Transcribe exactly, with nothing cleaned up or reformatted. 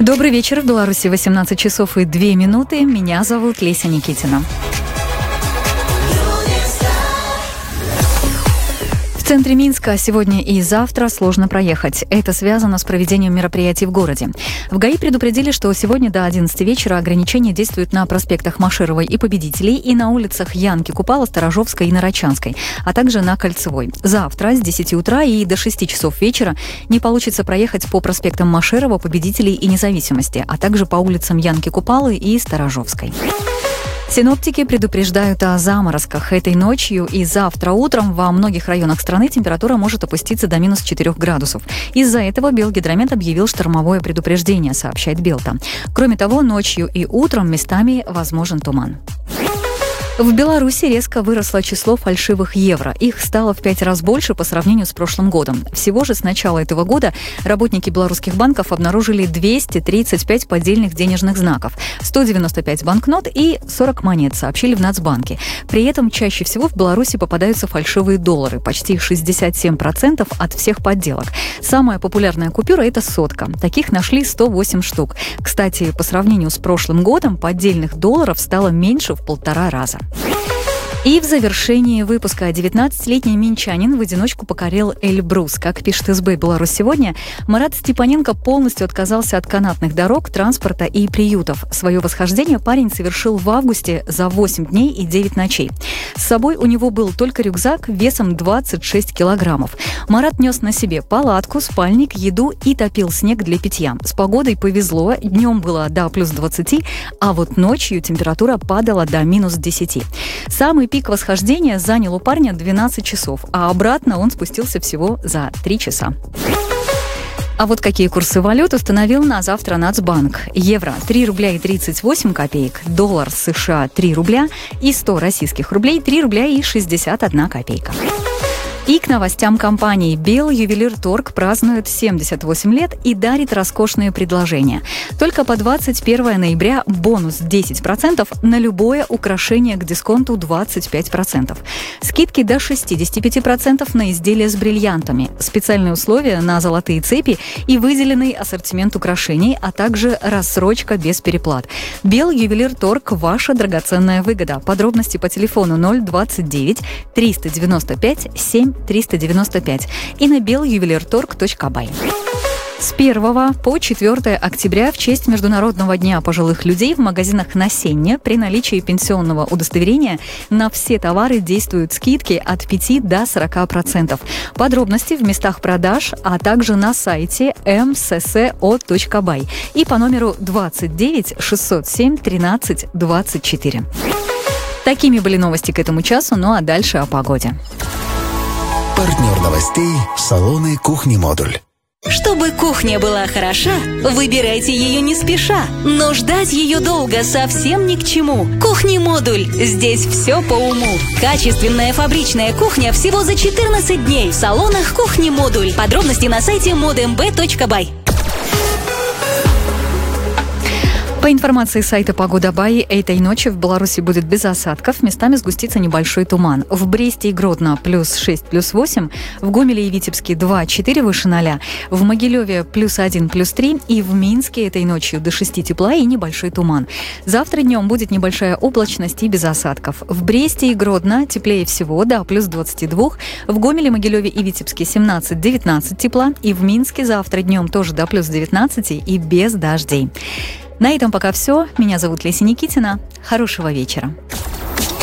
Добрый вечер. В Беларуси восемнадцать часов и две минуты. Меня зовут Леся Никитина. В центре Минска сегодня и завтра сложно проехать. Это связано с проведением мероприятий в городе. В ГАИ предупредили, что сегодня до одиннадцати вечера ограничения действуют на проспектах Машеровой и Победителей и на улицах Янки Купала, Сторожовской и Нарочанской, а также на Кольцевой. Завтра с десяти утра и до шести часов вечера не получится проехать по проспектам Машерова, Победителей и Независимости, а также по улицам Янки Купалы и Сторожовской. Синоптики предупреждают о заморозках. Этой ночью и завтра утром во многих районах страны температура может опуститься до минус четырёх градусов. Из-за этого Белгидромет объявил штормовое предупреждение, сообщает Белта. Кроме того, ночью и утром местами возможен туман. В Беларуси резко выросло число фальшивых евро. Их стало в пять раз больше по сравнению с прошлым годом. Всего же с начала этого года работники белорусских банков обнаружили двести тридцать пять поддельных денежных знаков, сто девяносто пять банкнот и сорок монет, сообщили в Нацбанке. При этом чаще всего в Беларуси попадаются фальшивые доллары, почти шестьдесят семь процентов от всех подделок. Самая популярная купюра – это сотка. Таких нашли сто восемь штук. Кстати, по сравнению с прошлым годом поддельных долларов стало меньше в полтора раза. И в завершении выпуска девятнадцатилетний минчанин в одиночку покорил Эльбрус. Как пишет СБ «Беларусь сегодня», Марат Степаненко полностью отказался от канатных дорог, транспорта и приютов. Свое восхождение парень совершил в августе за восемь дней и девять ночей. С собой у него был только рюкзак весом двадцать шесть килограммов. Марат нес на себе палатку, спальник, еду и топил снег для питья. С погодой повезло, днем было до плюс двадцати, а вот ночью температура падала до минус десяти. Самый пик восхождения занял у парня двенадцать часов, а обратно он спустился всего за три часа. А вот какие курсы валют установил на завтра Нацбанк. Евро – три рубля и тридцать восемь копеек, доллар США – три рубля и сто российских рублей – три рубля и шестьдесят одна копейка. И к новостям компании. Белювелирторг празднует семьдесят восемь лет и дарит роскошные предложения. Только по двадцать первого ноября бонус десять процентов на любое украшение к дисконту двадцать пять процентов. Скидки до шестьдесят пять процентов на изделия с бриллиантами. Специальные условия на золотые цепи и выделенный ассортимент украшений, а также рассрочка без переплат. Белювелирторг – ваша драгоценная выгода. Подробности по телефону ноль двадцать девять триста девяносто пять семь триста девяносто пять и на белювелирторг точка бай. С первого по четвёртое октября в честь Международного дня пожилых людей в магазинах «Насенне» при наличии пенсионного удостоверения на все товары действуют скидки от пяти до сорока процентов. Подробности в местах продаж, а также на сайте эм эс эс о точка бай и по номеру двадцать девять шестьсот семь тринадцать двадцать четыре. Такими были новости к этому часу, ну а дальше о погоде. Партнер новостей – салоны «Кухни-модуль». Чтобы кухня была хороша, выбирайте ее не спеша. Но ждать ее долго совсем ни к чему. «Кухни-модуль». Здесь все по уму. Качественная фабричная кухня всего за четырнадцать дней в салонах «Кухни-модуль». Подробности на сайте модмб точка бай. По информации сайта «Погода Бай», этой ночью в Беларуси будет без осадков, местами сгустится небольшой туман. В Бресте и Гродно плюс шесть, плюс восемь, в Гомеле и Витебске два-четыре выше ноля, в Могилеве плюс один, плюс три и в Минске этой ночью до шести тепла и небольшой туман. Завтра днем будет небольшая облачность и без осадков. В Бресте и Гродно теплее всего до плюс двадцати двух, в Гомеле, Могилеве и Витебске семнадцать-девятнадцать тепла и в Минске завтра днем тоже до плюс девятнадцати и без дождей. На этом пока все. Меня зовут Леся Никитина. Хорошего вечера.